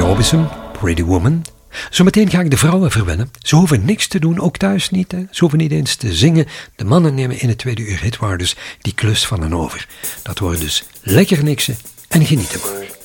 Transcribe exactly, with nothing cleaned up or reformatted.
Orbison, Pretty Woman. Zometeen ga ik de vrouwen verwennen. Ze hoeven niks te doen, ook thuis niet. Hè. Ze hoeven niet eens te zingen. De mannen nemen in het tweede uur hitwaarders die klus van hen over. Dat wordt dus lekker niksen en genieten maar.